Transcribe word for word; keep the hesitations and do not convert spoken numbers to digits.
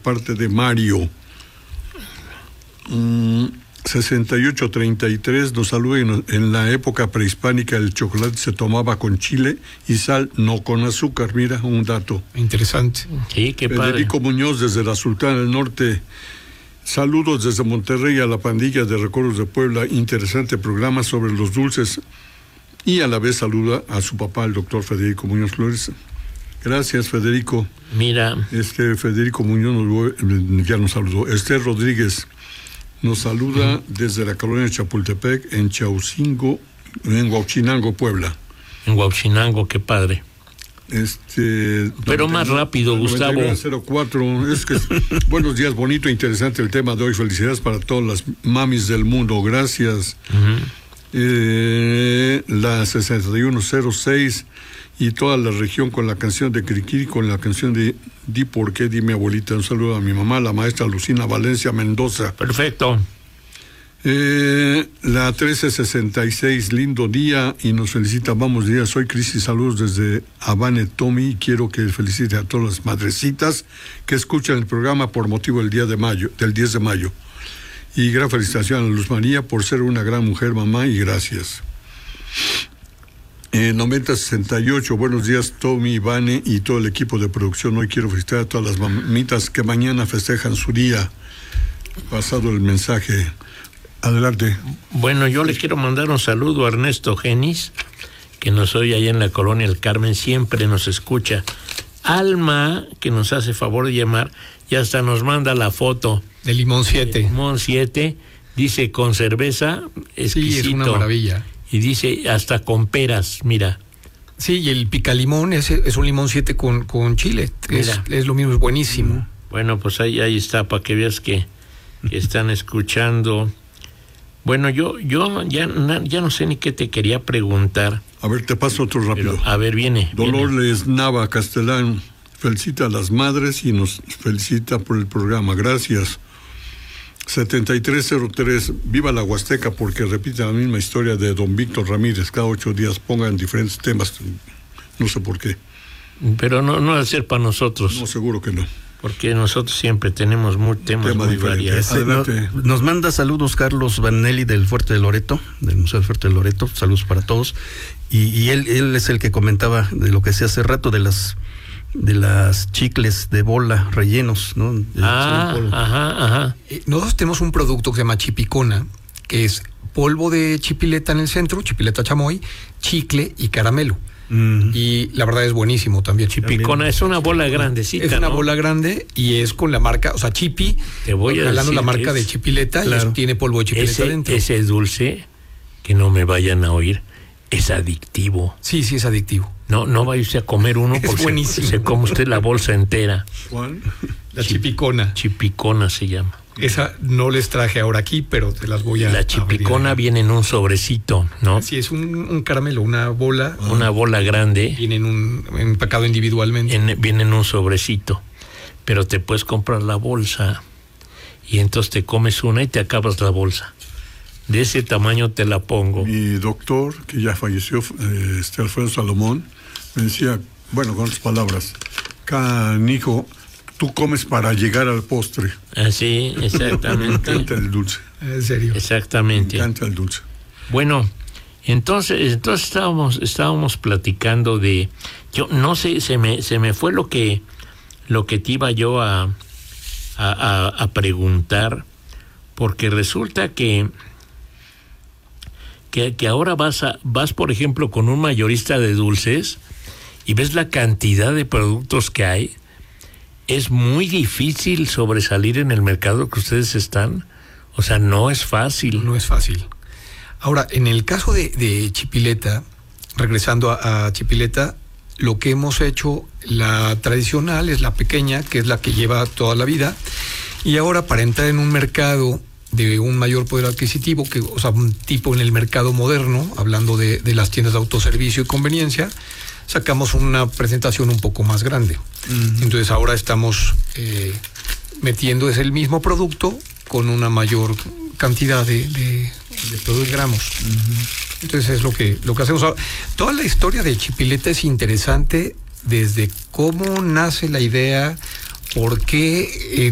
parte de Mario. Mm, sesenta y ocho treinta y tres nos saluda. En, en la época prehispánica el chocolate se tomaba con chile y sal, no con azúcar. Mira, un dato interesante. Sí, qué padre. Federico Muñoz desde la Sultana del Norte. Saludos desde Monterrey a la pandilla de Recuerdos de Puebla. Interesante programa sobre los dulces. Y a la vez saluda a su papá, el doctor Federico Muñoz Flores. Gracias, Federico. Mira. Este Federico Muñoz nos, ya nos saludó. Esther Rodríguez nos saluda desde la colonia Chapultepec, en Chaucingo, en Huauchinango, Puebla. En Huauchinango, qué padre. Este, Pero más rápido, Gustavo. cero cuatro Es que buenos días, bonito, interesante el tema de hoy. Felicidades para todas las mamis del mundo. Gracias. Uh-huh. Eh, la sesenta y uno cero seis y toda la región con la canción de Criquiri, con la canción de Di por qué, di mi abuelita. Un saludo a mi mamá, la maestra Lucina Valencia Mendoza. Perfecto. Eh, la trece sesenta y seis, lindo día y nos felicita, vamos días, soy Cris y saludos desde Habane Tommy y quiero que felicite a todas las madrecitas que escuchan el programa por motivo del día de mayo, del diez de mayo. Y gran felicitación a Luz María por ser una gran mujer, mamá, y gracias. Eh, noventa sesenta y ocho, buenos días Tommy, Vane y todo el equipo de producción. Hoy quiero felicitar a todas las mamitas que mañana festejan su día. Pasado el mensaje. Adelante. Bueno, yo le quiero mandar un saludo a Ernesto Genis, que nos oye allá en la colonia El Carmen, siempre nos escucha. Alma, que nos hace favor de llamar, y hasta nos manda la foto. De Limón siete. De Limón siete, dice con cerveza, exquisito. Sí, es una maravilla. Y dice hasta con peras, mira. Sí, y el picalimón es, es un Limón siete con, con chile. Es, es lo mismo, es buenísimo. Bueno, pues ahí, ahí está, para que veas que, que están escuchando. Bueno, yo yo ya, ya no sé ni qué te quería preguntar. A ver, te paso otro rápido. Pero, a ver, viene. Dolores viene. Nava Castellán felicita a las madres y nos felicita por el programa. Gracias. setenta y tres cero tres, viva la Huasteca, porque repite la misma historia de don Víctor Ramírez. Cada ocho días pongan diferentes temas. No sé por qué. Pero no, no va a ser para nosotros. No, seguro que no. Porque nosotros siempre tenemos muy, temas Tema muy diferente. variados. Adelante. Nos, nos manda saludos Carlos Vanelli del Fuerte de Loreto, del Museo del Fuerte de Loreto. Saludos para todos. Y, y él, él es el que comentaba de lo que se hace rato de las de las chicles de bola rellenos, ¿no? De, ah, ajá, ajá. Eh, nosotros tenemos un producto que se llama chipicona, que es polvo de chipileta en el centro, chipileta chamoy, chicle y caramelo. Mm. Y la verdad es buenísimo también. Chipicona es una bola grandecita, es una ¿no? bola grande y es con la marca, o sea, Chipi, te voy a hablando decir la marca es, de chipileta, claro. Y tiene polvo de chipileta ese, dentro. Ese dulce, que no me vayan a oír, es adictivo. Sí, sí es adictivo. No, no vaya usted a comer uno porque es buenísimo. Se, se come usted la bolsa entera. ¿Cuál? La chipicona. Chipicona se llama. Esa no les traje ahora aquí, pero te las voy a... La chipicona abrir. Viene en un sobrecito, ¿no? Sí, es un, un caramelo, una bola. Una bola grande. Viene en un empacado individualmente. En, viene en un sobrecito. Pero te puedes comprar la bolsa y entonces te comes una y te acabas la bolsa. De ese tamaño te la pongo. Mi doctor, que ya falleció, eh, este Alfredo Salomón, me decía, bueno, con otras palabras, canijo, tú comes para llegar al postre. Así, exactamente. Me encanta el dulce. En serio. Exactamente. Me encanta el dulce. Bueno, entonces, entonces estábamos, estábamos platicando de, yo no sé, se me, se me fue lo que, lo que te iba yo a, a, a, a preguntar, porque resulta que, que, que ahora vas a, vas por ejemplo con un mayorista de dulces y ves la cantidad de productos que hay. Es muy difícil sobresalir en el mercado que ustedes están. O sea, no es fácil. No es fácil. Ahora, en el caso de, de Chipileta, regresando a, a Chipileta, lo que hemos hecho, la tradicional es la pequeña, que es la que lleva toda la vida. Y ahora, para entrar en un mercado de un mayor poder adquisitivo, que, o sea, un tipo en el mercado moderno, hablando de, de las tiendas de autoservicio y conveniencia, sacamos una presentación un poco más grande. Uh-huh. Entonces ahora estamos eh, metiendo es el mismo producto con una mayor cantidad de, de, de productos gramos. Uh-huh. Entonces es lo que, lo que hacemos ahora. Toda la historia de Chipileta es interesante desde cómo nace la idea, por qué... Eh,